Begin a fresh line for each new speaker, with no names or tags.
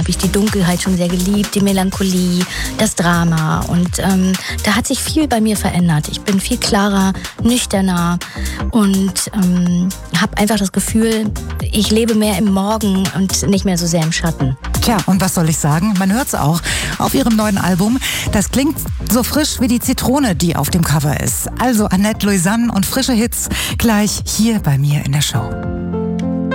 habe ich die Dunkelheit schon sehr geliebt, die Melancholie, das Drama. Und da hat sich viel bei mir verändert. Ich bin viel klarer, nüchterner und habe einfach das Gefühl, ich lebe mehr im Morgen und nicht mehr so sehr im Schatten.
Tja, und was soll ich sagen? Man hört's auch auf ihrem neuen Album. Das klingt so frisch wie die Zitrone, die auf dem Cover ist. Also Annette Louisanne und frische Hits gleich hier bei mir in der Show.